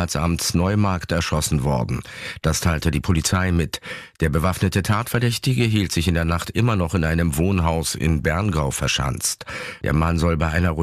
Landratsamts Neumarkt erschossen worden. Das teilte die Polizei mit. Der bewaffnete Tatverdächtige hielt sich in der Nacht immer noch in einem Wohnhaus in Berngau verschanzt. Der Mann soll bei einer